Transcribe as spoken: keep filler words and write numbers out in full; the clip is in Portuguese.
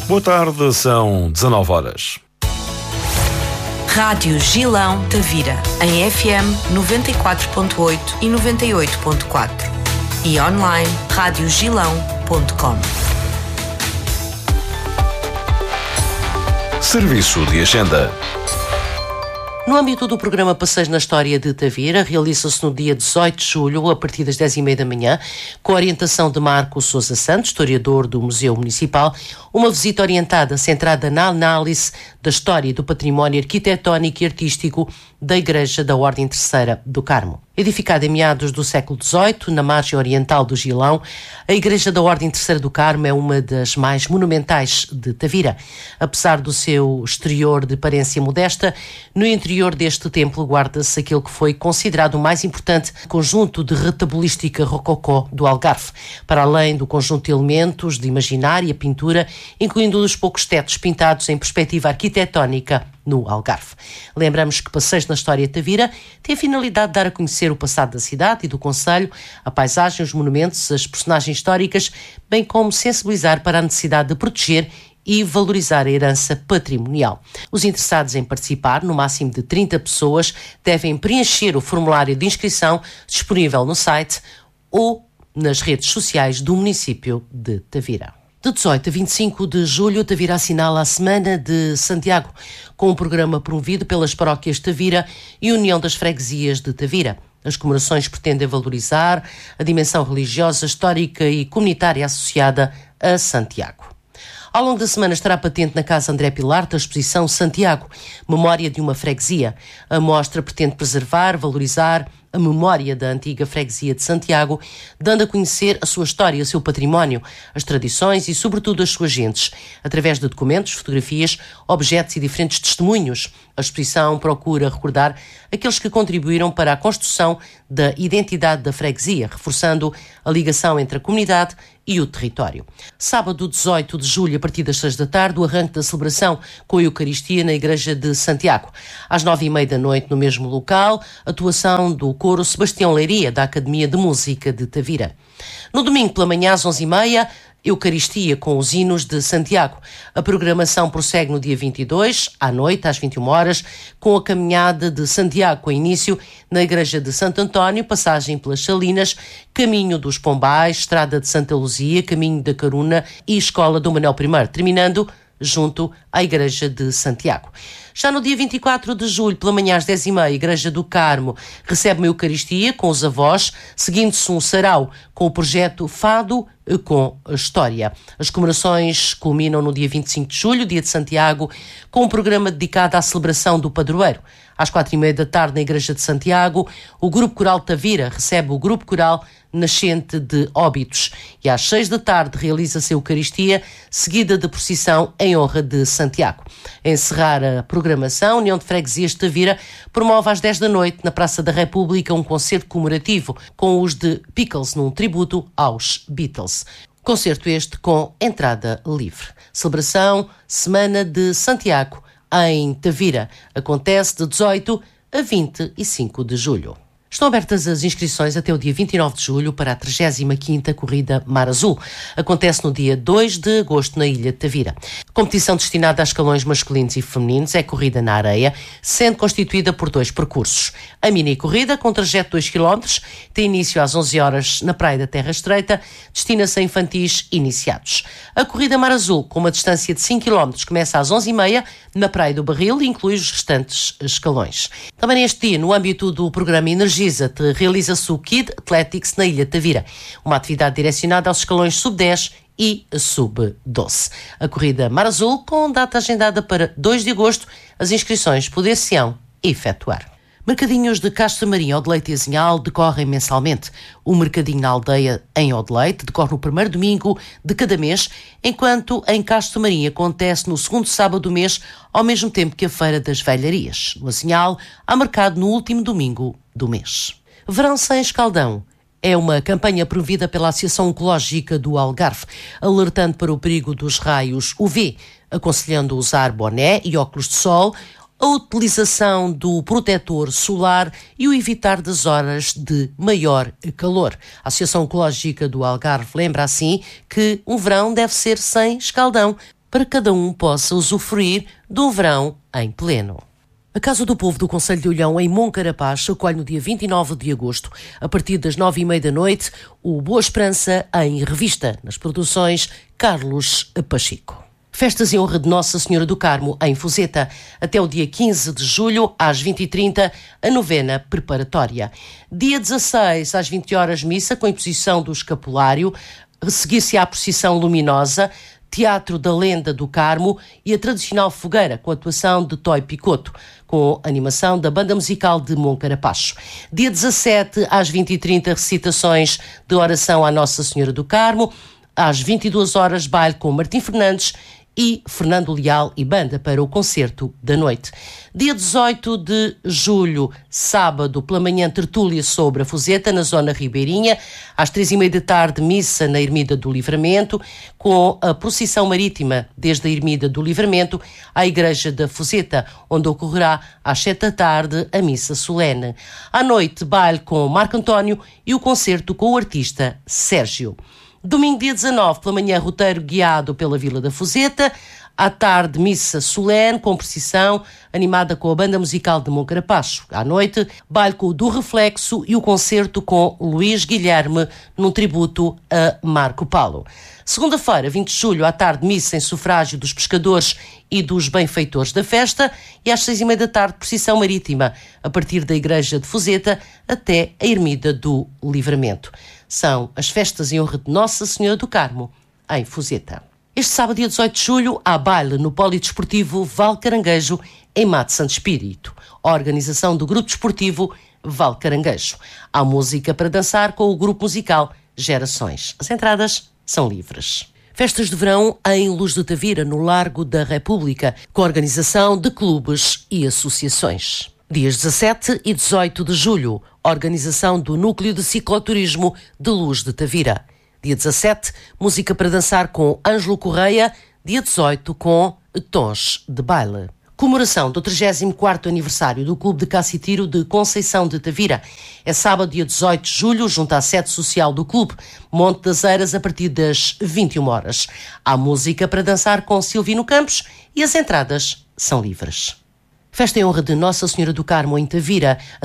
Boa tarde, são dezanove horas. Rádio Gilão Tavira, em F M noventa e quatro ponto oito e noventa e oito ponto quatro e online rádio gilão ponto com. Serviço de agenda. No âmbito do programa Passeios na História de Tavira, realiza-se no dia dezoito de julho, a partir das dez e meia da manhã, com a orientação de Marco Sousa Santos, historiador do Museu Municipal, uma visita orientada centrada na análise da história e do património arquitetónico e artístico da Igreja da Ordem Terceira do Carmo. Edificada em meados do século dezoito, na margem oriental do Gilão, a Igreja da Ordem Terceira do Carmo é uma das mais monumentais de Tavira. Apesar do seu exterior de aparência modesta, no interior deste templo guarda-se aquele que foi considerado o mais importante conjunto de retabilística rococó do Algarve, para além do conjunto de elementos de imaginária, pintura, incluindo os poucos tetos pintados em perspectiva arquitetónica no Algarve. Lembramos que Passeios na História de Tavira tem a finalidade de dar a conhecer o passado da cidade e do concelho, a paisagem, os monumentos, as personagens históricas, bem como sensibilizar para a necessidade de proteger e valorizar a herança patrimonial. Os interessados em participar, no máximo de trinta pessoas, devem preencher o formulário de inscrição disponível no site ou nas redes sociais do município de Tavira. De dezoito a vinte e cinco de julho, Tavira assinala a Semana de Santiago, com um programa promovido pelas paróquias Tavira e União das Freguesias de Tavira. As comemorações pretendem valorizar a dimensão religiosa, histórica e comunitária associada a Santiago. Ao longo da semana estará patente na Casa André Pilarte a exposição Santiago, Memória de uma Freguesia. A mostra pretende preservar, valorizar a memória da antiga freguesia de Santiago, dando a conhecer a sua história, o seu património, as tradições e, sobretudo, as suas gentes, através de documentos, fotografias, objetos e diferentes testemunhos. A exposição procura recordar aqueles que contribuíram para a construção da identidade da freguesia, reforçando a ligação entre a comunidade e o território. Sábado, dezoito de julho, a partir das seis da tarde, o arranque da celebração com a Eucaristia na Igreja de Santiago. Às nove e meia da noite, no mesmo local, atuação do coro Sebastião Leiria, da Academia de Música de Tavira. No domingo, pela manhã, às onze e meia, Eucaristia com os hinos de Santiago. A programação prossegue no dia vinte e dois, à noite, às vinte e uma horas, com a caminhada de Santiago, com início na Igreja de Santo António, passagem pelas Salinas, caminho dos Pombais, Estrada de Santa Luzia, caminho da Caruna e Escola do Manuel I, terminando junto à Igreja de Santiago. Já no dia vinte e quatro de julho, pela manhã às dez e meia, a Igreja do Carmo recebe uma Eucaristia com os avós, seguindo-se um sarau com o projeto Fado com a História. As comemorações culminam no dia vinte e cinco de julho, dia de Santiago, com um programa dedicado à celebração do padroeiro. Às quatro e meia da tarde, na Igreja de Santiago, o Grupo Coral Tavira recebe o Grupo Coral Nascente de Óbitos. E às seis da tarde realiza-se a Eucaristia, seguida de procissão em honra de Santiago. A encerrar a programação, a União de Freguesias de Tavira promove às dez da noite, na Praça da República, um concerto comemorativo com os de Pickles, num tributo aos Beatles. Concerto este com entrada livre. Celebração Semana de Santiago em Tavira. Acontece de dezoito a vinte e cinco de julho. Estão abertas as inscrições até o dia vinte e nove de julho para a trigésima quinta Corrida Mar Azul. Acontece no dia dois de agosto na Ilha de Tavira. A competição destinada a escalões masculinos e femininos é corrida na areia, sendo constituída por dois percursos. A mini-corrida, com trajeto de dois quilómetros, tem início às onze horas na Praia da Terra Estreita, destina-se a infantis iniciados. A Corrida Mar Azul, com uma distância de cinco quilómetros, começa às onze e meia na Praia do Barril e inclui os restantes escalões. Também neste dia, no âmbito do programa Energia, realiza-se o Kid Athletics na Ilha de Tavira, uma atividade direcionada aos escalões sub dez e sub doze. A corrida Mar Azul, com data agendada para dois de agosto, as inscrições poder-se-ão efetuar. Mercadinhos de Castro Marinho, Odeleite e Azinhal decorrem mensalmente. O mercadinho na aldeia em Odeleite decorre no primeiro domingo de cada mês, enquanto em Castro Marinho acontece no segundo sábado do mês, ao mesmo tempo que a Feira das Velharias. No Azinhal, há mercado no último domingo do mês. Verão sem escaldão é uma campanha promovida pela Associação Oncológica do Algarve, alertando para o perigo dos raios U V, aconselhando usar boné e óculos de sol, a utilização do protetor solar e o evitar das horas de maior calor. A Associação Oncológica do Algarve lembra assim que um verão deve ser sem escaldão, para que cada um possa usufruir do verão em pleno. A Casa do Povo do Concelho de Olhão, em Moncarapaz, acolhe no dia vinte e nove de agosto, a partir das nove e meia da noite, o Boa Esperança em Revista, nas produções Carlos Pacheco. Festas em honra de Nossa Senhora do Carmo, em Fuzeta, até o dia quinze de julho, às vinte e trinta, a novena preparatória. Dia dezasseis, às vinte horas, missa com imposição do escapulário, seguir-se à procissão luminosa, Teatro da Lenda do Carmo e a tradicional fogueira com atuação de Toy Picoto, com animação da Banda Musical de Moncarapaz. Dia dezassete, às vinte e trinta, recitações de oração à Nossa Senhora do Carmo. Às vinte e duas horas, baile com Martim Fernandes e Fernando Leal e banda para o concerto da noite. Dia dezoito de julho, sábado, pela manhã, tertúlia sobre a Fuzeta, na zona ribeirinha. Às três e meia da tarde, missa na Ermida do Livramento, com a procissão marítima desde a Ermida do Livramento à Igreja da Fuzeta, onde ocorrerá às sete da tarde a missa solene. À noite, baile com Marco António e o concerto com o artista Sérgio. Domingo, dia dezanove, pela manhã, roteiro guiado pela Vila da Fuzeta. À tarde, missa solene, com procissão, animada com a Banda Musical de Moncarapaz. À noite, baile com o do Reflexo e o concerto com Luís Guilherme, num tributo a Marco Paulo. Segunda-feira, vinte de julho, à tarde, missa em sufrágio dos pescadores e dos benfeitores da festa. E às seis e meia da tarde, procissão marítima, a partir da Igreja de Fuzeta até a Ermida do Livramento. São as festas em honra de Nossa Senhora do Carmo, em Fuzeta. Este sábado, dia dezoito de julho, há baile no Polidesportivo Val Caranguejo, em Mate Santo Espírito. A organização do Grupo Desportivo Val Caranguejo. Há música para dançar com o grupo musical Gerações. As entradas são livres. Festas de verão em Luz de Tavira, no Largo da República, com a organização de clubes e associações. Dias dezassete e dezoito de julho, organização do Núcleo de Cicloturismo de Luz de Tavira. Dia dezassete, música para dançar com Ângelo Correia. Dia dezoito, com Tons de Baile. Comemoração do trigésimo quarto aniversário do Clube de Caça e Tiro de Conceição de Tavira. É sábado, dia dezoito de julho, junto à sede social do clube, Monte das Eiras, a partir das vinte e uma horas. Há música para dançar com Silvino Campos e as entradas são livres. Festa em honra de Nossa Senhora do Carmo, em Tavira.